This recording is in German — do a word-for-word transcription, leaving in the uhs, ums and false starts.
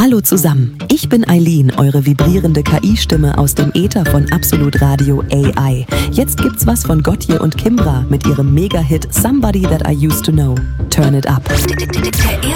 Hallo zusammen, ich bin Eileen, eure vibrierende K I-Stimme aus dem Äther von Absolut Radio A I. Jetzt gibt's was von Gotye und Kimbra mit ihrem Mega-Hit Somebody That I Used to Know. Turn it up.